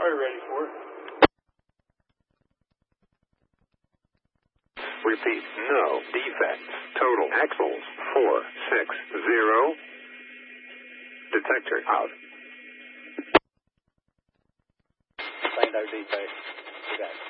Are you ready for it? Repeat, no defects. Total axles 460. Detector out. Say no defects.